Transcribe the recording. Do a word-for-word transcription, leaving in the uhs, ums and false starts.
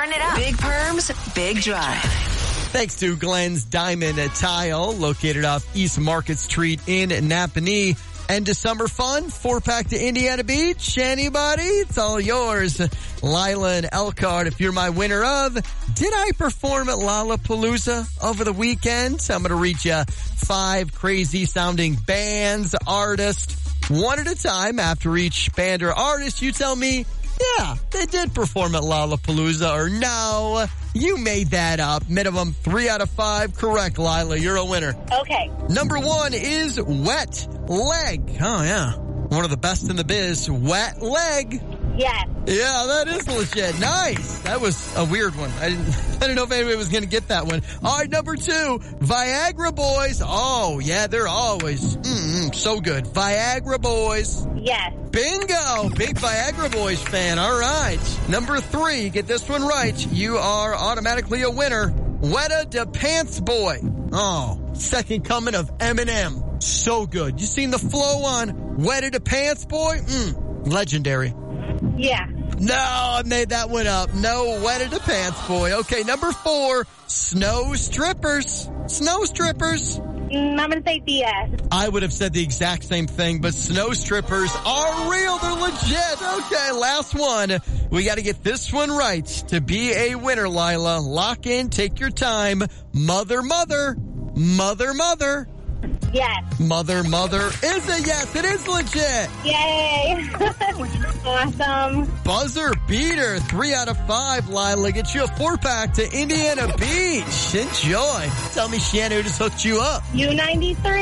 Turn it up. Big Perms, Big Drive. Thanks to Glenn's Diamond Tile, located off East Market Street in Napanee. End of summer fun, four-pack to Indiana Beach. Anybody? It's all yours. Lila and Elkhart, if you're my winner of Did I Perform at Lollapalooza over the weekend? I'm going to read you five crazy-sounding bands, artists, one at a time. After each band or artist, you tell me, yeah, they did perform at Lollapalooza, or no, you made that up. Minimum three out of five correct, Lila. You're a winner. Okay. Number one is Wet Leg. Oh, yeah. One of the best in the biz. Wet Leg. Yes. Yeah, that is legit. Nice. That was a weird one. I didn't, I didn't know if anybody was going to get that one. All right, number two, Viagra Boys. Oh, yeah, they're always mm, so good. Viagra Boys. Yes. Bingo. Big Viagra Boys fan. All right. Number three, get this one right. You are automatically a winner. Weta da Pants Boy. Oh, second coming of Eminem. So good. You seen the flow on Weta da Pants Boy? Mm, legendary. Yeah. No, I made that one up. No, Weta da Pants Boy. Okay, number four, Snow Strippers. Snow Strippers. Mm, I'm going to say B S. I would have said the exact same thing, but Snow Strippers are real. They're legit. Okay, last one. We got to get this one right to be a winner, Lila. Lock in, take your time. Mother, mother, mother, mother. Yes. Mother, mother is a yes. It is legit. Yay. Awesome. Buzzer beater. Three out of five, Lila. Get you a four-pack to Indiana Beach. Enjoy. Tell me, Shannon, who just hooked you up. U ninety-three.